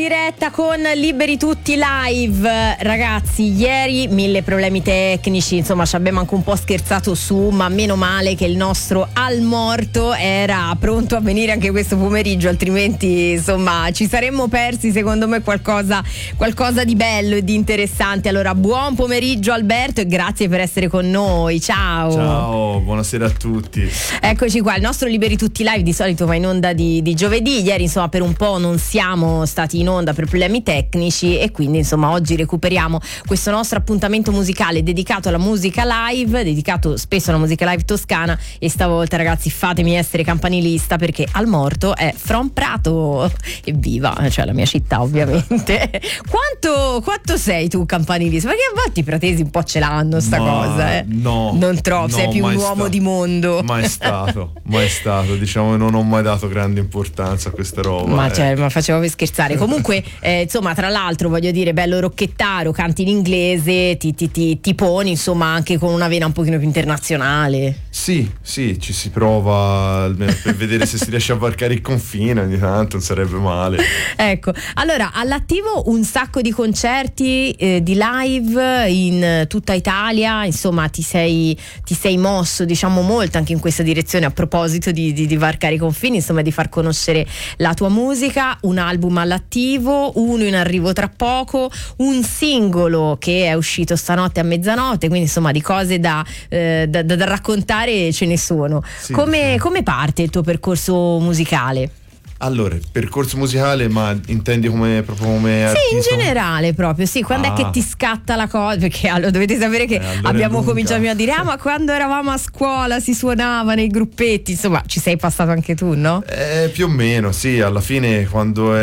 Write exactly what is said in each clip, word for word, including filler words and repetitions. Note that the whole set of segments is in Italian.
Diretta con Liberi Tutti Live. Ragazzi, ieri mille problemi tecnici, insomma ci abbiamo anche un po' scherzato su, ma meno male che il nostro Al Morto era pronto a venire anche questo pomeriggio, altrimenti insomma ci saremmo persi secondo me qualcosa, qualcosa di bello e di interessante. Allora buon pomeriggio Alberto e grazie per essere con noi. Ciao. Ciao, buonasera a tutti. Eccoci qua, il nostro Liberi Tutti Live di solito va in onda di, di giovedì. Ieri insomma per un po' non siamo stati in onda per problemi tecnici e quindi insomma oggi recuperiamo questo nostro appuntamento musicale dedicato alla musica live, dedicato spesso alla musica live toscana, e stavolta ragazzi fatemi essere campanilista perché Al Morto è from Prato, evviva, cioè la mia città ovviamente. Quanto, quanto sei tu campanilista? Perché a volte i pratesi un po' ce l'hanno sta ma cosa eh. No, non troppo, no, sei più un uomo sta- di mondo. Mai stato, mai stato, diciamo che non ho mai dato grande importanza a questa roba. Ma, eh. cioè, ma facevo per scherzare. Comunque, eh, insomma, tra l'altro, voglio dire, bello rocchettaro, canti in inglese, ti, ti, ti, ti poni, insomma, anche con una vena un pochino più internazionale. Sì, sì, ci si prova almeno per vedere se si riesce a varcare il confine ogni tanto, non sarebbe male. Ecco, allora, all'attivo un sacco di concerti, eh, di live in tutta Italia, insomma, ti sei, ti sei mosso, diciamo, molto anche in questa direzione a proposito di, di, di varcare i confini, insomma, di far conoscere la tua musica, un album all'attivo, uno in arrivo tra poco, un singolo che è uscito stanotte a mezzanotte, quindi insomma di cose da, eh, da, da, da raccontare ce ne sono. Sì, come, sì. come parte il tuo percorso musicale? Allora, percorso musicale, ma intendi come proprio come Sì, in artista? generale proprio, sì, quando Ah. è che ti scatta la cosa? Perché allora, dovete sapere che Eh, allora è abbiamo lunga. cominciato a dire ah ma quando eravamo a scuola si suonava nei gruppetti, insomma ci sei passato anche tu, no? Eh, più o meno, sì, alla fine quando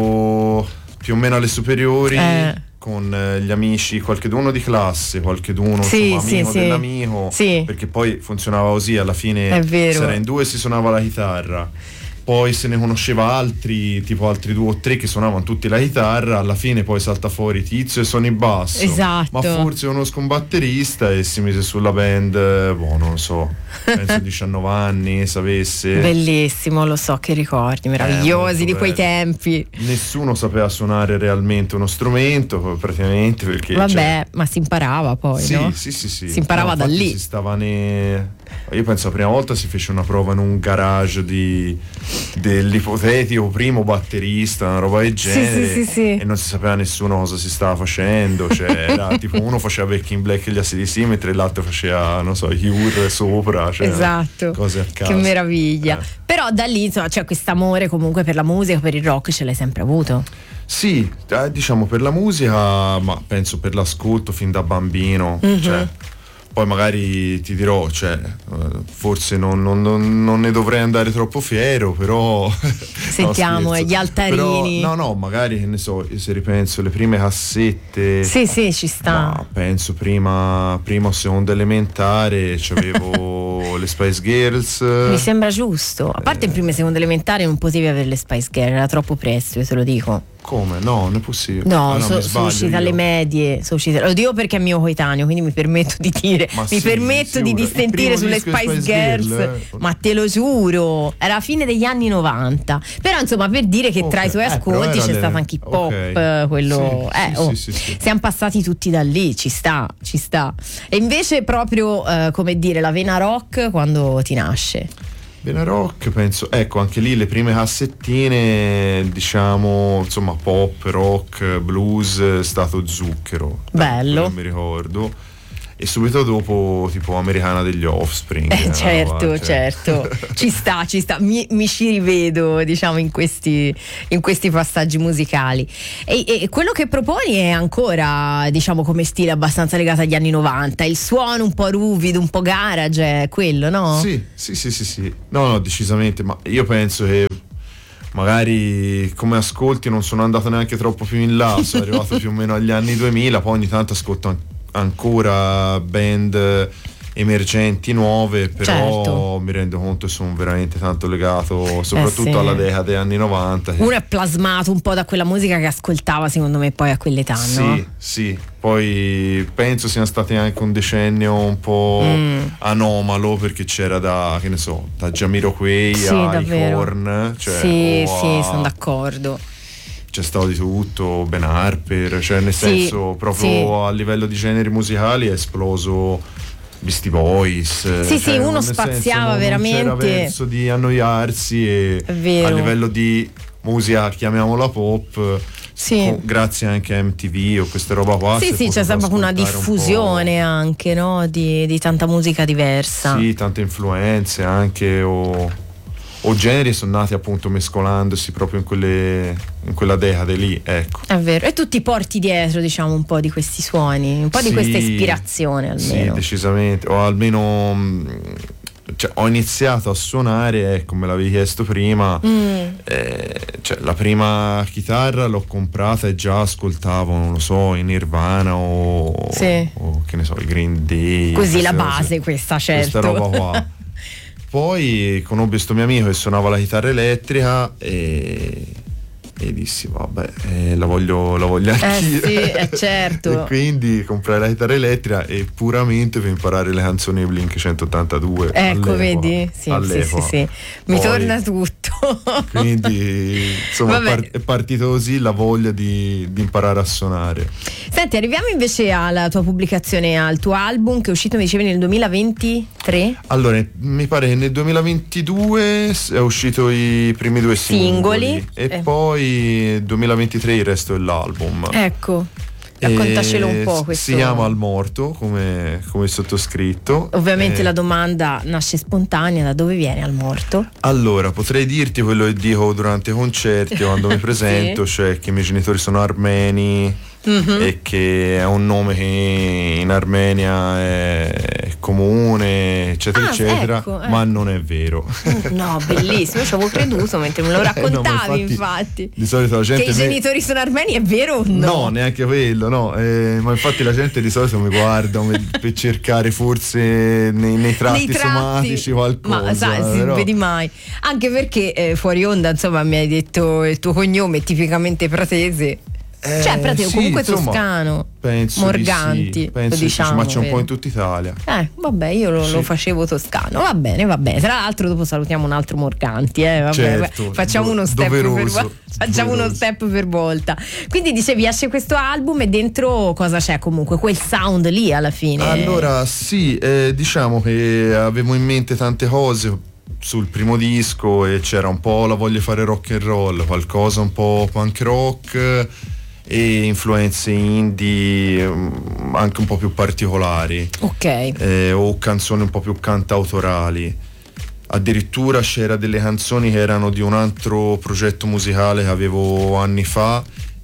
ero più o meno alle superiori, Eh. con eh, gli amici, qualcheduno di classe, qualcheduno Sì, insomma, sì, amico sì. dell'amico, Sì. perché poi funzionava così, alla fine È vero. si era in due e si suonava la chitarra. Poi se ne conosceva altri, tipo altri due o tre che suonavano tutti la chitarra, alla fine poi salta fuori Tizio e suoni basso. Esatto. Ma forse conosco un batterista e si mise sulla band, eh, boh, non lo so, penso diciannove anni, se avesse. Bellissimo, lo so, che ricordi meravigliosi molto di quei bello. tempi. Nessuno sapeva suonare realmente uno strumento, praticamente, perché Vabbè, cioè, ma si imparava poi, sì, no? sì, sì, sì. Si imparava No, da infatti lì. Si stava ne... Io penso la prima volta si fece una prova in un garage di dell'ipotetico primo batterista, una roba del genere, sì, sì, sì. e non si sapeva nessuno cosa si stava facendo, cioè era tipo uno faceva Back in Black e gli A C D C mentre l'altro faceva, non so, Cure sopra, cioè Esatto, cose a caso. che meraviglia. Eh. Però da lì insomma c'è quest'amore comunque per la musica, per il rock, ce l'hai sempre avuto. Sì, eh, diciamo per la musica, ma penso per l'ascolto fin da bambino, Mhm. cioè, poi magari ti dirò, cioè, eh, forse non, non- non- non ne dovrei andare troppo fiero, però Sentiamo, no, eh, scherzo. gli altarini. Però, no, no, magari, che ne so, io se ripenso le prime cassette, Sì, sì, ci sta. ma penso prima, prima o seconda elementare c'avevo le Spice Girls. Mi sembra giusto. A parte in prima e seconda elementare non potevi avere le Spice Girl, era troppo presto, io te lo dico. Come? No, non è possibile. No, Ah, so- mi sono sbaglio uscite io. alle medie, sono uscite- lo dico perché è mio coetaneo, quindi mi permetto di dire, Ma mi sì, permetto di sicuro. Il dissentire primo sulle disco di Spice, Spice Girls, Girl, eh. ma te lo giuro, era la fine degli anni novanta. Però insomma, per dire che tra Ok, i tuoi eh, però ascolti era c'è le- stato anche hip hop, ok. eh, quello Sì, eh, sì, oh, sì, sì, sì. siamo passati tutti da lì, ci sta, ci sta. E invece proprio eh, come dire, la vena rock quando ti nasce? Vena Rock, penso, ecco, anche lì le prime cassettine, diciamo, insomma, pop, rock, blues, è stato Zucchero. Bello. Non mi ricordo. E subito dopo, tipo, Americana degli Offspring. Eh, una certo, roba, cioè. certo, ci sta, ci sta, mi, mi ci rivedo diciamo in questi, in questi passaggi musicali. E, e quello che proponi è ancora diciamo come stile abbastanza legato agli anni novanta, il suono un po' ruvido, un po' garage, è quello, no? Sì, sì, sì, sì, sì. No, no, decisamente, ma io penso che magari come ascolti non sono andato neanche troppo più in là, sono arrivato più o meno agli anni duemila, poi ogni tanto ascolto an- ancora band emergenti nuove, però Certo. mi rendo conto che sono veramente tanto legato soprattutto sì. alla decada degli anni novanta. che- Uno è plasmato un po' da quella musica che ascoltava secondo me poi a quell'età, Sì, no? sì, poi penso siano stati anche un decennio un po' Mm. anomalo, perché c'era da, che ne so, da Jamiroquai Sì, ai davvero. Korn, cioè, sì, o sì, a- sono d'accordo. c'è stato di tutto, Ben Harper, cioè nel Sì, senso proprio sì. a livello di generi musicali è esploso Beastie Boys. Sì, cioè, sì, uno nel senso, spaziava non, veramente. Non c'era verso di annoiarsi e È vero. a livello di musica, chiamiamola pop, Sì. con- grazie anche a M T V o queste roba qua. Sì, si è sì, c'è potuto sempre una ascoltare un po'. diffusione anche, no? Di, di tanta musica diversa. Sì, tante influenze anche o, o generi sono nati appunto mescolandosi proprio in quelle in quella decade lì, ecco. È vero. E tu ti porti dietro, diciamo, un po' di questi suoni, un po' di Sì, questa ispirazione Sì, almeno. decisamente, o almeno mh, cioè, ho iniziato a suonare, ecco, me l'avevi chiesto prima, Mm. eh, cioè, la prima chitarra l'ho comprata e già ascoltavo, non lo so, i Nirvana o, Sì. o che ne so, i Green Day. Così la queste cose. base questa, certo. Questa roba qua. Poi conobbi questo mio amico che suonava la chitarra elettrica e, e dissi vabbè, eh, la voglio la voglio Eh anch'io. sì, eh, certo. E quindi comprai la chitarra elettrica e puramente per imparare le canzoni di Blink centottantadue. Ecco, all'epoca, vedi? Sì, sì, all'epoca. sì, sì. Mi Poi, torna tutto. Quindi insomma Vabbè. par- è partito così la voglia di, di imparare a suonare. Senti, arriviamo invece alla tua pubblicazione, al tuo album che è uscito, mi dicevi, nel duemilaventitré. Allora, mi pare che nel duemilaventidue è uscito i primi due singoli, Singoli, e eh. poi nel duemilaventitré il resto dell'album. Ecco, raccontacelo un po' E questo. Si chiama Al Morto, come, come il sottoscritto. Ovviamente Eh, la domanda nasce spontanea: da dove viene Al Morto? Allora, potrei dirti quello che dico durante i concerti quando mi presento, Sì. cioè che i miei genitori sono armeni. Mhm. E che è un nome che in Armenia è comune, eccetera, Ah, eccetera, ecco, eh. ma non è vero. No, bellissimo, ci avevo creduto mentre me lo Eh, no, raccontavi, ma infatti, infatti, di solito la Che gente i me- genitori sono armeni, è vero o no? No, neanche quello, no. Eh, ma infatti la gente di solito mi guarda me- per cercare forse nei, nei tratti Nei tratti, somatici qualcosa. ma sai, si però- vedi mai. Anche perché eh, fuori onda, insomma, mi hai detto il tuo cognome è tipicamente pratese. Eh, Cioè, pratese, sì, comunque insomma, toscano. penso Morganti, di sì, penso lo di sì, diciamo, ma c'è un po' vero? in tutta Italia. Eh, vabbè, io lo, Sì. lo facevo toscano. Va bene, va bene. Tra l'altro, dopo salutiamo un altro Morganti. Eh, vabbè, Certo, facciamo do- uno step per doveroso, volta. Facciamo uno doveroso. step per volta. Quindi dicevi, esce questo album e dentro cosa c'è comunque? Quel sound lì alla fine. Allora, sì, eh, diciamo che avevo in mente tante cose sul primo disco e c'era un po' la voglia di fare rock and roll, qualcosa un po' punk rock e influenze indie mm, anche un po' più particolari, Ok. eh, o canzoni un po' più cantautorali. Addirittura c'era delle canzoni che erano di un altro progetto musicale che avevo anni fa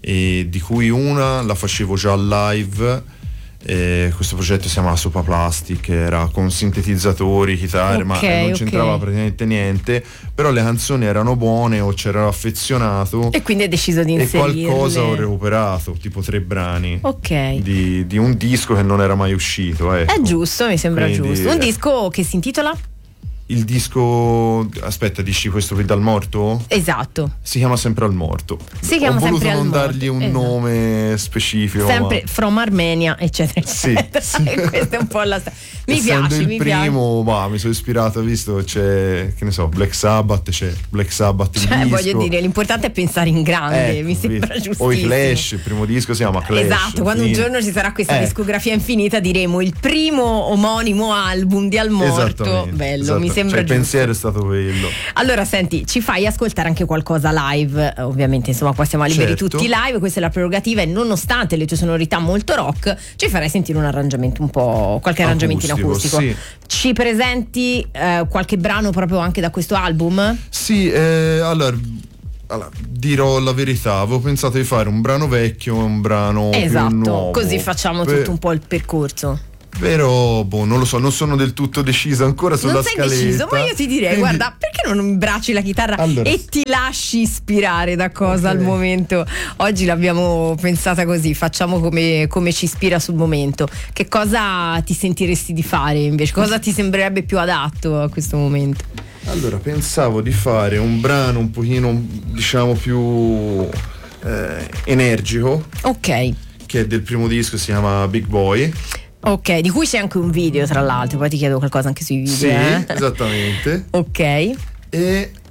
e di cui una la facevo già live. Eh, questo progetto si chiamava Sopa Plastic, era con sintetizzatori, chitarre, ma Ok, eh, non ok. c'entrava praticamente niente, però le canzoni erano buone o c'era affezionato E quindi hai deciso di e inserirle. qualcosa ho recuperato, tipo tre brani Ok. di, di un disco che non era mai uscito, ecco. È giusto, mi sembra Quindi, giusto. Un eh, disco che si intitola? Il disco, aspetta, dici questo qui dal morto? Esatto. Si chiama sempre Al Morto. Si chiama Ho voluto sempre Al non Morto, dargli un esatto. nome specifico. Sempre ma from Armenia, eccetera, Sì, eccetera. sì. E questa è un po' la sta- Mi essendo piace, il mi piace. primo, bah, mi sono ispirato, visto c'è, che ne so, Black Sabbath, c'è Black Sabbath il Cioè, disco. voglio dire, l'importante è pensare in grande, Ecco, mi sembra vedi? giustissimo. O i Clash, il primo disco si chiama Clash. Esatto, quando un fine. giorno ci sarà questa Eh. discografia infinita diremo il primo omonimo album di Al Morto. Esattamente, Bello, esatto. mi sembra Cioè, il giusto. pensiero è stato quello. Allora, senti, ci fai ascoltare anche qualcosa live, ovviamente, insomma, qua siamo a liberi Certo. tutti live, questa è la prerogativa e nonostante le tue sonorità molto rock, ci farai sentire un arrangiamento un po', qualche arrangiamento in Acustico, acustico. sì. Ci presenti eh, qualche brano proprio anche da questo album? Sì, eh, allora, allora, dirò la verità, avevo pensato di fare un brano vecchio e un brano più Esatto, nuovo. così facciamo Per- tutto un po' il percorso. Però, boh, non lo so, non sono del tutto deciso ancora sulla Non sei scaletta. deciso, ma io ti direi, Quindi- guarda, perché non imbracci la chitarra Allora, e ti lasci ispirare da cosa ok. al momento? Oggi l'abbiamo pensata così, facciamo come, come ci ispira sul momento. Che cosa ti sentiresti di fare invece? Cosa ti sembrerebbe più adatto a questo momento? Allora, pensavo di fare un brano un pochino, diciamo, più eh, energico, Ok, che è del primo disco, si chiama Big Boy. ok, di cui c'è anche un video tra l'altro, poi ti chiedo qualcosa anche sui video. Sì, eh. esattamente. Ok, E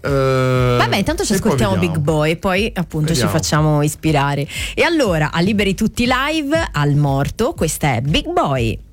Eh, Vabbè, intanto ci ascoltiamo Big Boy e poi appunto vediamo. Ci facciamo ispirare. E allora, a Liberi Tutti Live, al morto, questa è Big Boy.